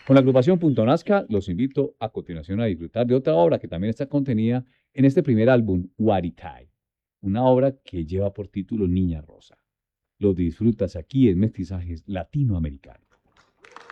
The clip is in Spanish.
Con la agrupación Punto Nazca los invito a continuación a disfrutar de otra obra que también está contenida en este primer álbum, Huaritai, una obra que lleva por título Niña Rosa. Lo disfrutas aquí en Mestizajes Latinoamericanos.